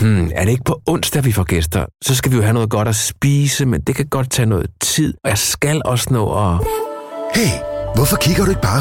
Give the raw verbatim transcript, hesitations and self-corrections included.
Hmm, er det ikke på onsdag, vi får gæster? Så skal vi jo have noget godt at spise, men det kan godt tage noget tid. Og jeg skal også nå at... Hey, hvorfor kigger du ikke bare